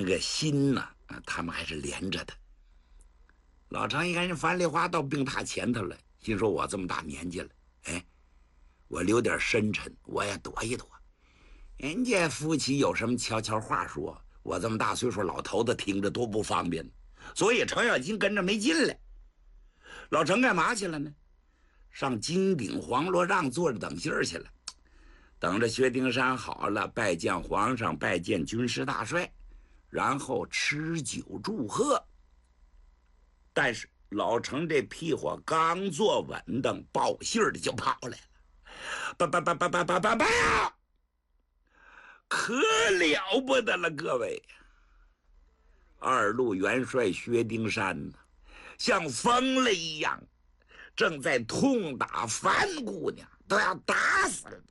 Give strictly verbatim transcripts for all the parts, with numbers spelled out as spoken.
个心呢，他们还是连着的。老程一看人樊丽花到病榻前头了，心说我这么大年纪了，哎，我留点深沉，我也躲一躲。人家夫妻有什么悄悄话说，我这么大岁数老头子听着多不方便。所以程咬金跟着没进来。老程干嘛去了呢？上金鼎黄罗帐坐着等信儿去了，等着薛丁山好了，拜见皇上，拜见军师大帅，然后吃酒祝贺。但是老程这屁股刚坐稳当，报信儿的就跑来了，叭叭叭叭叭叭叭叭，可了不得了，各位！二路元帅薛丁山呢，像疯了一样，正在痛打樊姑娘，都要打死了。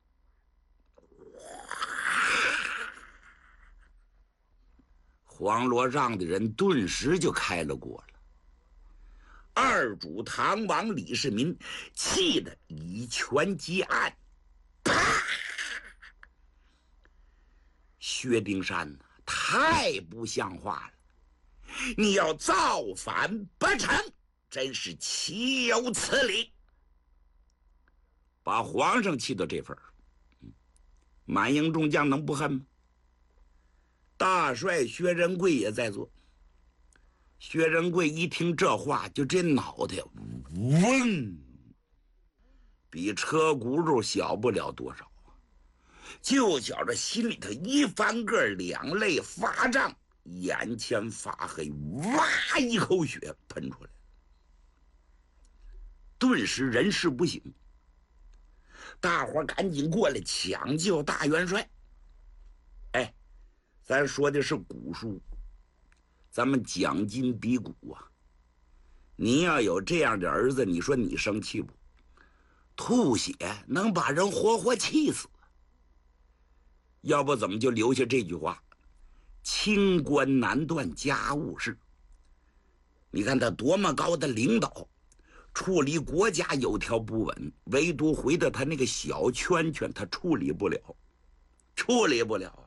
黄罗帐的人顿时就开了锅了。二主唐王李世民气得以拳击案，啪！薛丁山呢，太不像话了！你要造反不成，真是岂有此理！把皇上气到这份儿，满营众将能不恨吗？大帅薛仁贵也在座。薛仁贵一听这话，就这脑袋嗡，比车轱辘小不了多少，就觉着心里头一翻个，两泪发胀，眼前发黑，哇，一口血喷出来，顿时人事不省。大伙赶紧过来抢救大元帅。哎，咱说的是古书，咱们讲今比古啊。你要有这样的儿子，你说你生气不？吐血能把人活活气死。要不怎么就留下这句话：清官难断家务事。你看他多么高的领导，处理国家有条不紊，唯独回到他那个小圈圈，他处理不了，处理不了啊！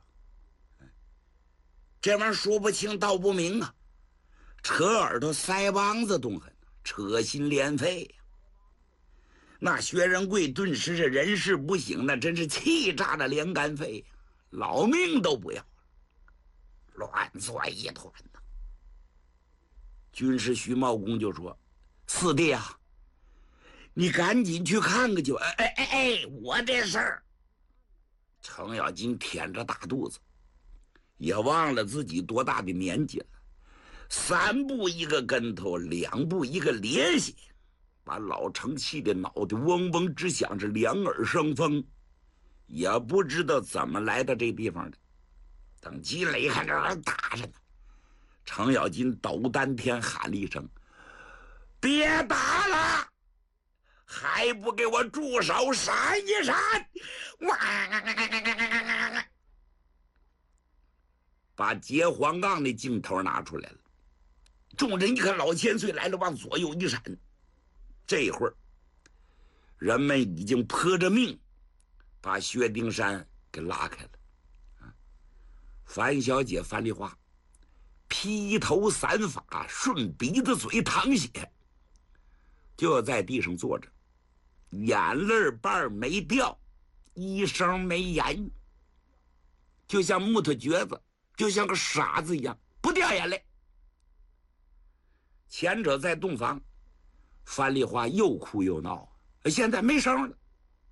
这玩意儿说不清道不明啊，扯耳朵腮帮子动狠，扯心连肺呀、啊！那薛仁贵顿时是人事不省，那真是气炸了连肝肺呀、啊，老命都不要了，乱作一团呐、啊！军师徐茂公就说：“四弟啊，你赶紧去看看去。”哎哎哎哎，我这事儿。程咬金舔着大肚子，也忘了自己多大的年纪了，三步一个跟头，两步一个趔趄，把老程气的脑袋嗡嗡直响，是两耳生风，也不知道怎么来到这地方的。等进来一看，这还打着呢。程咬金抖丹天喊了一声：“别打了！还不给我住手，闪一闪！”哇！把截黄杠的镜头拿出来了。众人一看老千岁来了，往左右一闪，这会儿人们已经泼着命把薛丁山给拉开了。樊小姐樊丽花披头散发，顺鼻子嘴淌血，就在地上坐着，眼泪瓣没掉，一声没言，就像木头橛子，就像个傻子一样，不掉眼泪。前者在洞房，樊丽花又哭又闹，现在没声了。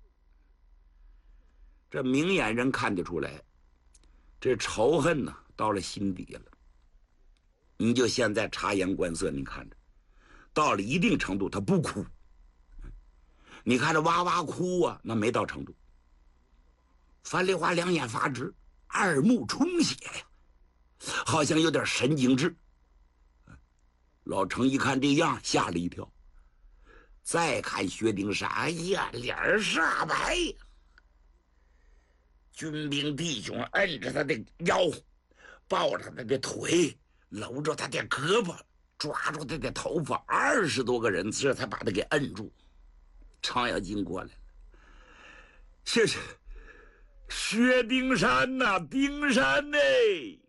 这明眼人看得出来，这仇恨呢到了心底了。你就现在察言观色，你看着到了一定程度他不哭，你看着哇哇哭啊，那没到程度。樊丽花两眼发直，二目充血呀，好像有点神经质。老程一看这样，吓了一跳。再看薛丁山，哎呀，脸煞白呀。军兵弟兄摁着他的腰，抱着他的腿，搂着他的胳膊，抓住他的头发，二十多个人这才把他给摁住。程咬金过来了，谢谢薛丁山呐、啊，丁山呢、哎？